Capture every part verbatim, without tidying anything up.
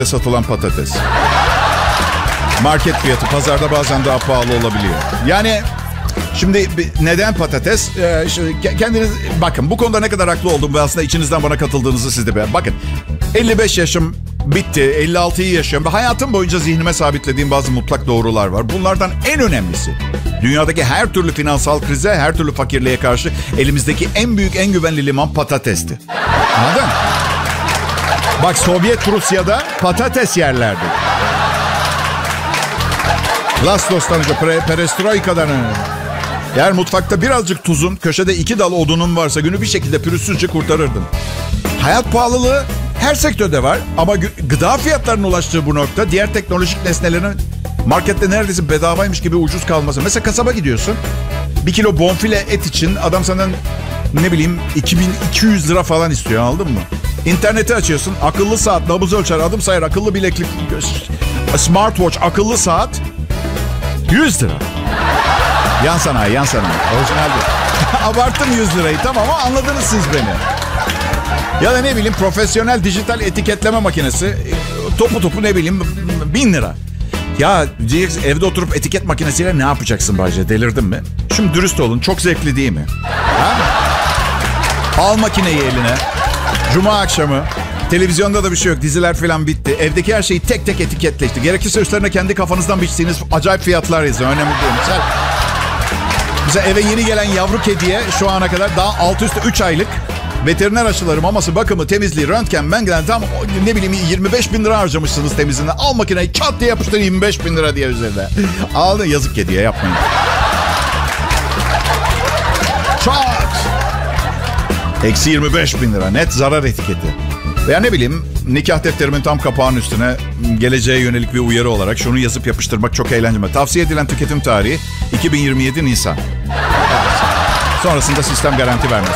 satılan patates. Market fiyatı pazarda bazen daha pahalı olabiliyor. Yani şimdi neden patates? Ee, işte kendiniz bakın, bu konuda ne kadar haklı olduğumu ve aslında içinizden bana katıldığınızı siz de beğen. Bakın, elli beş yaşım bitti, elli altıyı yaşıyorum ve hayatım boyunca zihnime sabitlediğim bazı mutlak doğrular var. Bunlardan en önemlisi, dünyadaki her türlü finansal krize, her türlü fakirliğe karşı elimizdeki en büyük, en güvenli liman patatesti. Anladın? Bak, Sovyet Rusya'da patates yerlerdi. Glasnost'tan önce, perestroikadan önce. Eğer mutfakta birazcık tuzun, köşede iki dal odunun varsa günü bir şekilde pürüzsüzce kurtarırdın. Hayat pahalılığı her sektörde var ama gıda fiyatlarının ulaştığı bu nokta, diğer teknolojik nesnelerin markette neredeyse bedavaymış gibi ucuz kalması. Mesela kasaba gidiyorsun, bir kilo bonfile et için adam senden ne bileyim iki bin iki yüz lira falan istiyor, anladın mı? İnterneti açıyorsun, akıllı saat, nabız ölçer, adım sayar, akıllı bileklik, smartwatch, akıllı saat yüz lira. Yan sanayi, yan sanayi. Orijinal değil. Abarttım yüz lirayı, tamam ama anladınız siz beni. Ya da ne bileyim, profesyonel dijital etiketleme makinesi topu topu ne bileyim bin lira. Ya evde oturup etiket makinesiyle ne yapacaksın Bayce? Delirdin mi? Şimdi dürüst olun, çok zevkli değil mi? Ha? Al makineyi eline. Cuma akşamı. Televizyonda da bir şey yok. Diziler falan bitti. Evdeki her şeyi tek tek etiketleşti. Gerekirse üstlerine kendi kafanızdan biçtiğiniz acayip fiyatlar yazıyor. Önemli değil. Mesela, mesela eve yeni gelen yavru kediye şu ana kadar daha altı üstü üç aylık veteriner aşıları, maması, bakımı, temizliği, röntgen, ben tam ne bileyim yirmi beş bin lira harcamışsınız temizliğine. Al makineyi çat diye yapıştır, yirmi beş bin lira diye üzerine. Al da yazık kediye, yapmayın. Çat! Eksi yirmi beş bin lira. Net zarar etiketi. Veya ne bileyim, nikah defterimin tam kapağının üstüne geleceğe yönelik bir uyarı olarak şunu yazıp yapıştırmak çok eğlenceli. Tavsiye edilen tüketim tarihi iki bin yirmi yedi Nisan. Sonrasında sistem garanti vermez.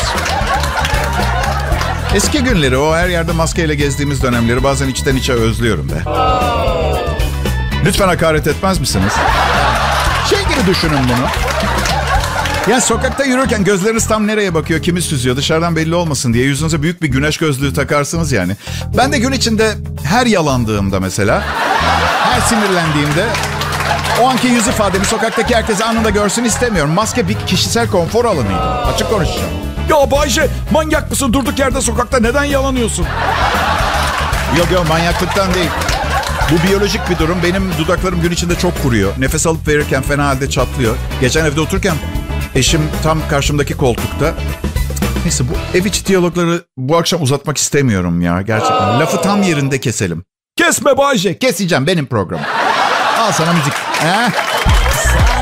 Eski günleri, o her yerde maskeyle gezdiğimiz dönemleri bazen içten içe özlüyorum be. Lütfen hakaret etmez misiniz? Şey gibi düşünün bunu. Yani sokakta yürürken gözleriniz tam nereye bakıyor, kimi süzüyor, dışarıdan belli olmasın diye yüzünüze büyük bir güneş gözlüğü takarsınız yani. Ben de gün içinde her yalandığımda mesela, her sinirlendiğimde o anki yüz ifademi sokaktaki herkes anında görsün istemiyorum. Maske bir kişisel konfor alanıydı. Açık konuşacağım. Ya Bayce, manyak mısın? Durduk yerde sokakta neden yalanıyorsun? Yok yok, manyaklıktan değil. Bu biyolojik bir durum. Benim dudaklarım gün içinde çok kuruyor. Nefes alıp verirken fena halde çatlıyor. Geçen evde otururken eşim tam karşımdaki koltukta. Neyse, bu ev içi diyalogları bu akşam uzatmak istemiyorum ya gerçekten. Lafı tam yerinde keselim. Kesme Bayce. Keseceğim, benim programım. Al sana müzik. He?